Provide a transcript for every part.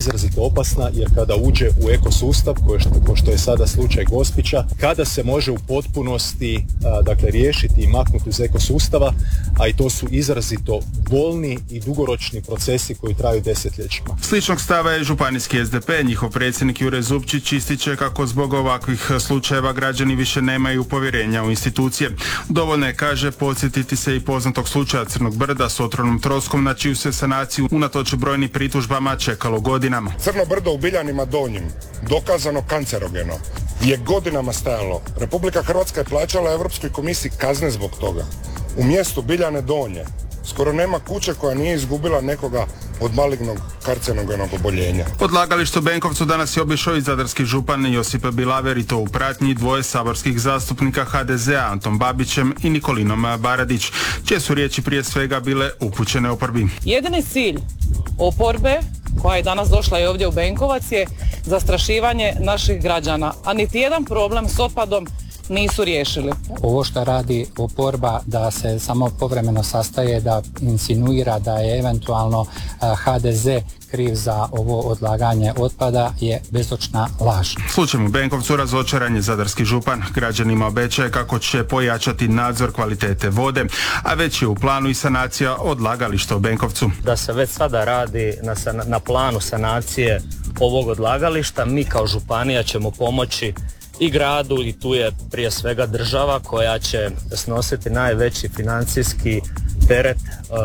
izrazito opasna jer kada uđe u ekosustav, ko što je sada slučaj Gospića, kada se može u potpunosti riješiti i maknuti iz ekosustava, a i to su izrazito bolni i dugoročni procesi koji traju desetljećima. Sličnog stava je županijski SDP. Njihov predsjednik Jure Zupčić ističe kako zbog ovakvih slučajeva građani više nemaju povjerenja u institucije. Dovoljno je, kaže, podsjetiti se i poznatog slučaja Crnog brda s otrovnom troskom, na čiju se sanaciju unatoč brojnim pritužbama čekalo godinama. Crno brdo u Biljanima Donjim, dokazano kancerogeno, je godinama stajalo. Republika Hrvatska je plaćala Europskoj komisiji kazne zbog toga. U mjestu Biljane Donje skoro nema kuće koja nije izgubila nekoga od malignog karcenogenog oboljenja. Odlagalište u Benkovcu danas je obišao i zadarski župan Josip Bilaver, i to u pratnji dvoje saborskih zastupnika HDZ-a, Anton Babićem i Nikolinom Baradić, čije su riječi prije svega bile upućene oporbi. Jedini cilj oporbe koja je danas došla i ovdje u Benkovac je zastrašivanje naših građana, a niti jedan problem s otpadom nisu riješili. Ovo što radi oporba, da se samo povremeno sastaje, da insinuira da je eventualno HDZ kriv za ovo odlaganje otpada, je bezočna laž. Slučajem u Benkovcu razočaran je zadarski župan. Građanima obećaje kako će pojačati nadzor kvalitete vode, a već je u planu i sanacija odlagališta u Benkovcu. Da se već sada radi na planu sanacije ovog odlagališta, mi kao županija ćemo pomoći i gradu, i tu je prije svega država koja će snositi najveći financijski teret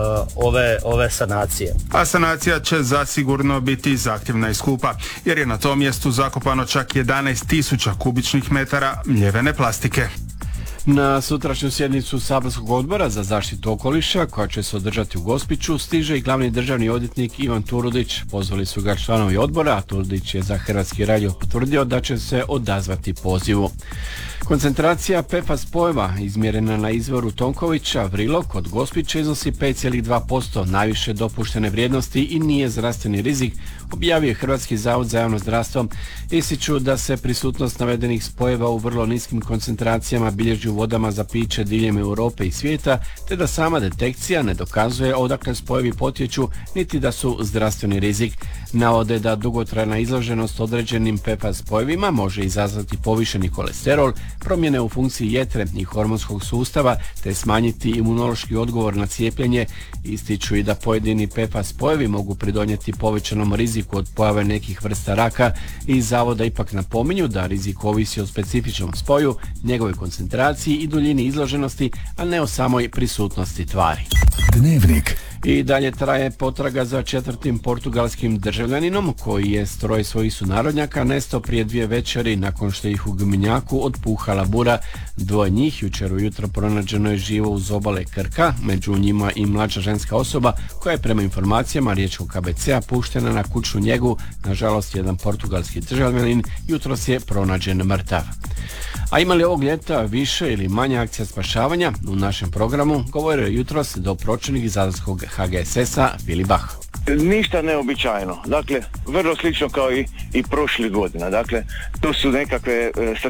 ove sanacije. A sanacija će zasigurno biti zahtjevna i skupa, jer je na tom mjestu zakopano čak 11.000 kubičnih metara mljevene plastike. Na sutrašnju sjednicu Saborskog odbora za zaštitu okoliša, koja će se održati u Gospiću, stiže i glavni državni odvjetnik Ivan Turudić. Pozvali su ga članovi odbora, a Turudić je za Hrvatski radio potvrdio da će se odazvati pozivu. Koncentracija PFAS spojeva izmjerena na izvoru Tonkovića Vrilo kod Gospića iznosi 5,2%, najviše dopuštene vrijednosti i nije zdravstveni rizik, objavio je Hrvatski zavod za javno zdravstvo. Ističu da se prisutnost navedenih spojeva u vrlo niskim koncentracijama bilježi u vodama za piće diljem Europe i svijeta, te da sama detekcija ne dokazuje odakle spojevi potječu niti da su zdravstveni rizik. Navode da dugotrajna izloženost određenim PFAS spojevima može izazvati povišeni kolesterol, promjene u funkciji jetre i hormonskog sustava, te smanjiti imunološki odgovor na cijepljenje. Ističu i da pojedini PFAS spojevi mogu pridonijeti povećanom riziku od pojave nekih vrsta raka, i zavoda ipak napominju da rizik ovisi o specifičnom spoju, njegove koncentraciji i duljini izloženosti, a ne o samoj prisutnosti tvari. Dnevnik. I dalje traje potraga za 4. portugalskim državljaninom koji je s 3 svojih sunarodnjaka nestao prije 2 večeri nakon što ih u Gminjaku otpuhala bura. 2 njih jučer ujutro pronađeno je živo uz obale Krka, među njima i mlađa ženska osoba koja je prema informacijama riječkog KBC-a puštena na kućnu njegu. Nažalost, jedan portugalski državljanin jutros je pronađen mrtav. A imali ovog ljeta više ili manje akcija spašavanja? U našem programu govorio je jutros dopročelnik zadarskog HGSS-a Vili Bah. Ništa neobičajno, dakle vrlo slično kao i prošlih godina. Dakle, to su nekakve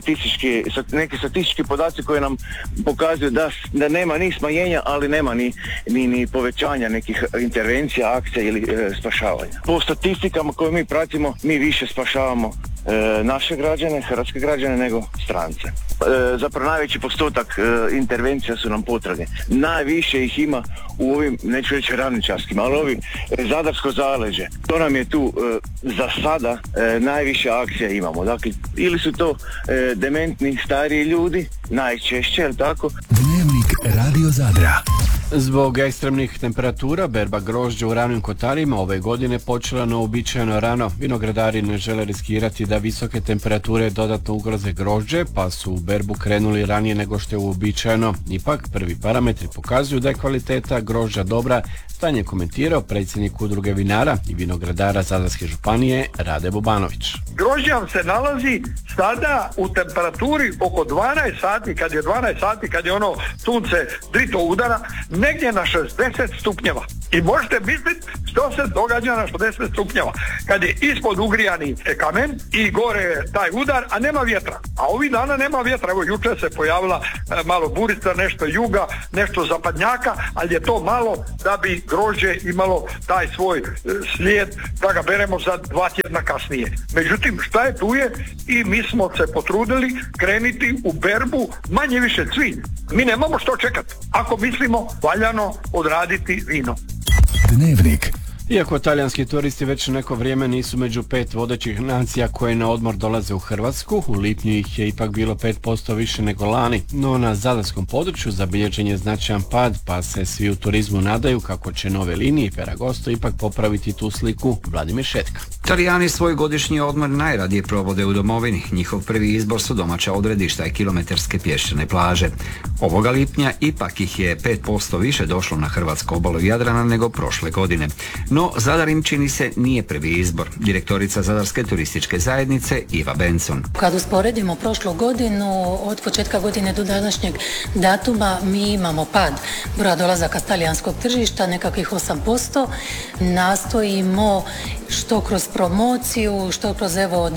neki statistički podaci koji nam pokazuju da nema ni smanjenja, ali nema ni povećanja nekih intervencija, akcija ili spašavanja. Po statistikama koje mi pratimo, mi više spašavamo naše građane, hrvatske građane, nego strance. Zapravo najveći postotak intervencija su nam potrage. Najviše ih ima u ovim, neću reći ravničarskim, ali ovim zadarsko zaleđe. To nam je tu za sada najviše akcija imamo. Dakle, ili su to dementni stariji ljudi, najčešće, jel tako? Dnevnik Radio Zadra. Zbog ekstremnih temperatura berba grožđa u Ravnim Kotarima ove godine počela neuobičajeno rano. Vinogradari ne žele riskirati da visoke temperature dodatno ugroze grožđe, pa su u berbu krenuli ranije nego što je uobičajeno. Ipak, prvi parametri pokazuju da je kvaliteta grožđa dobra. Stanje komentirao predsjednik udruge vinara i vinogradara Zadarske županije Rade Bobanović. Grožđe vam se nalazi sada u temperaturi oko 12 sati, kad je ono sunce drito udara, negdje na 60 stupnjeva. I možete misliti što se događa na 60 stupnjeva. Kad je ispod ugrijani kamen i gore taj udar, a nema vjetra. A ovih dana nema vjetra. Evo, jučer se pojavila malo burica, nešto juga, nešto zapadnjaka, ali je to malo da bi grožđe imalo taj svoj slijed da ga beremo za 2 tjedna kasnije. Međutim, šta je tu je i mi smo se potrudili krenuti u berbu manje više svi. Mi nemamo što čekati. Ako mislimo valjano odraditi vino. Dnevnik. Iako talijanski turisti već neko vrijeme nisu među 5 vodećih nacija koje na odmor dolaze u Hrvatsku, u lipnju ih je ipak bilo 5% više nego lani, no na zadarskom području zabilježen je značajan pad, pa se svi u turizmu nadaju kako će nove linije Ferragosto ipak popraviti tu sliku. Vladimir Šetka. Talijani svoj godišnji odmor najradije provode u domovini. Njihov prvi izbor su domaća odredišta i kilometarske pješčane plaže. Ovoga lipnja ipak ih je 5% više došlo na hrvatsku obalu Jadrana nego prošle godine. No, Zadar im čini se nije prvi izbor. Direktorica Zadarske turističke zajednice Iva Benson. Kad usporedimo prošlu godinu, od početka godine do današnjeg datuma mi imamo pad broja dolazaka s talijanskog tržišta, nekakvih 8%. Nastojimo što kroz promociju, što kroz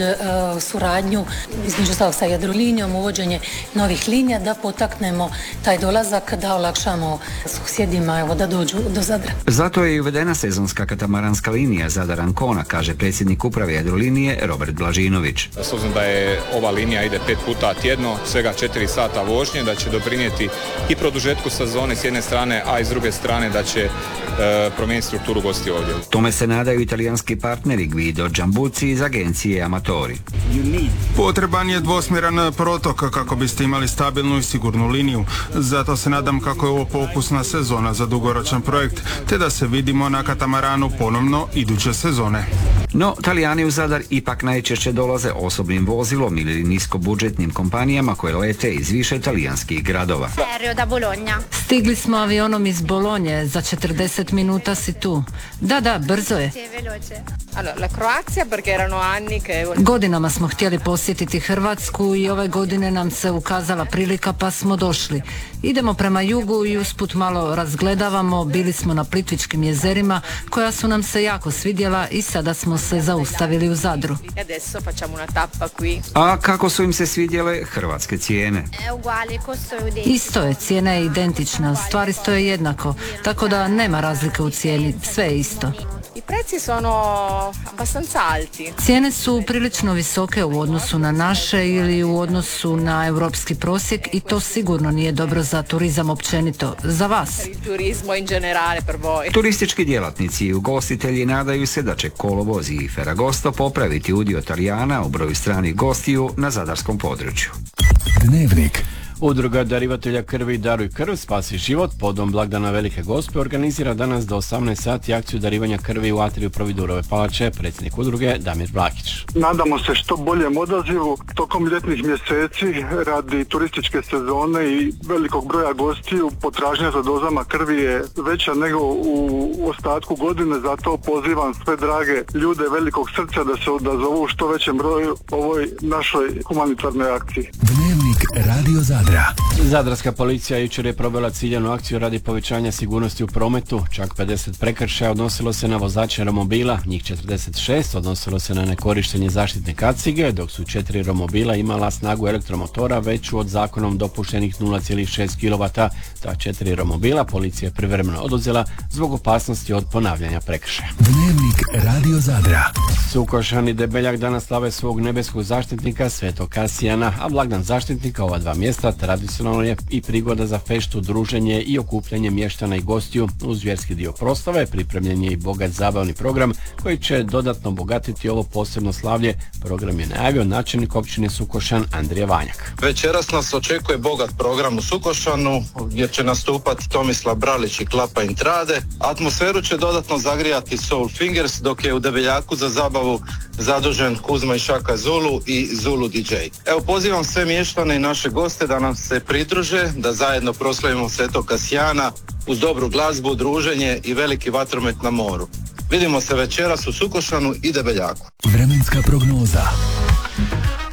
suradnju između ostalog sa Jadrolinijom, uvođenje novih linija da potaknemo taj dolazak, da olakšamo susjedima da dođu do Zadra. Zato je i uvedena sezonska katamaranska linija Zadar-Ancona, kaže predsjednik uprave Jadrolinije Robert Blažinović. S obzirom da je ova linija ide 5 puta tjedno, svega 4 sata vožnje, da će doprinijeti i produžetku sezone s jedne strane, a i s druge strane da će promijeniti strukturu gosti ovdje. Tome se nadaju italijanski partneri Guido Giambucci iz agencije Amatori. Potreban je dvosmjeran protok kako biste imali stabilnu i sigurnu liniju. Zato se nadam kako je ovo pokusna sezona za dugoročan projekt, te da se vidimo na katamaranu ponovno iduće sezone. No, Talijani u Zadar ipak najčešće dolaze osobnim vozilom ili niskobudžetnim kompanijama koje lete iz više talijanskih gradova. Stigli smo avionom iz Bolonje, za 40 minuta si tu. Da, brzo je. Godinama smo htjeli posjetiti Hrvatsku i ove godine nam se ukazala prilika pa smo došli. Idemo prema jugu i usput malo razgledavamo, bili smo na Plitvičkim jezerima koja su nam se jako svidjela i sada smo se zaustavili u Zadru. A kako su im se svidjele hrvatske cijene? Isto je, cijena je identična, stvari stoje jednako, tako da nema razlike u cijeni, sve je isto. Cijene su prilično visoke u odnosu na naše ili u odnosu na europski prosjek i to sigurno nije dobro za turizam općenito, za vas. Turistički djelatnici i ugostitelji nadaju se da će kolovoz i Ferragosto popraviti udio Talijana u broju stranih gostiju na zadarskom području. Dnevnik. Udruga darivatelja krvi Daruj krv, spasi život povodom blagdana Velike Gospe organizira danas do 18 sati akciju darivanja krvi u atriju Providurove palače, predsjednik udruge Damir Blakić. Nadamo se što boljem odazivu tokom ljetnih mjeseci radi turističke sezone i velikog broja gostiju. Potražnja za dozama krvi je veća nego u ostatku godine, zato pozivam sve drage ljude velikog srca da se odazovu u što većem broju ovoj našoj humanitarnoj akciji. Dnevnik Radio Zadra. Zadarska policija jučer je provela ciljanu akciju radi povećanja sigurnosti u prometu. Čak 50 prekršaja odnosilo se na vozače romobila, njih 46 odnosilo se na nekorištenje zaštitne kacige, dok su 4 romobila imala snagu elektromotora veću od zakonom dopuštenih 0,6 kW. Ta 4 romobila policija je privremeno oduzela zbog opasnosti od ponavljanja prekršaja. Dnevnik Radio Zadra. Sukošani Debeljak danas slave svog nebeskog zaštitnika Svetog Kasijana, a blagdan zaštitnika ova dva mjesta tradicionalno je i prigoda za feštu, druženje i okupljanje mještana i gostiju. Uz vjerski dio proslave pripremljen je i bogat zabavni program koji će dodatno obogatiti ovo posebno slavlje. Program je najavio načelnik općine Sukošan Andrija Vanjak. Večeras nas očekuje bogat program u Sukošanu gdje će nastupati Tomislav Bralić i Klapa Intrade. Atmosferu će dodatno zagrijati Soul Fingers, dok je u Debeljaku za zabavu zadužen Kuzma i Šaka Zulu i Zulu DJ. Evo, pozivam sve mještane i naše goste da nam se pridruže, da zajedno proslavimo Svetog Kasijana uz dobru glazbu, druženje i veliki vatromet na moru. Vidimo se večeras u Sukošanu i Debeljaku. Vremenska prognoza.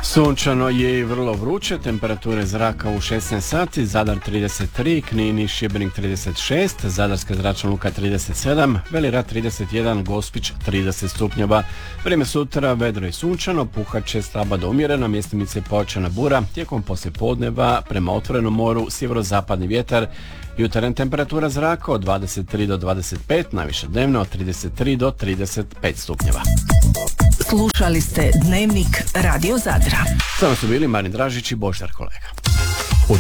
Sunčano je i vrlo vruće, temperature zraka u 16 sati, Zadar 33, Knin i Šibenik 36, Zadarska zračna luka 37, Veli Rat 31, Gospić 30 stupnjeva. Vrijeme sutra vedro i sunčano, puhat će slaba do umjerena, mjestimice pojačana bura, tijekom poslijepodneva prema otvorenom moru sjeverozapadni vjetar. Jutarnja temperatura zraka od 23 do 25, najviše dnevno od 33 do 35 stupnjeva. Slušali ste Dnevnik Radio Zadra. Samo su bili Marin Dražić i Božidar Kolega.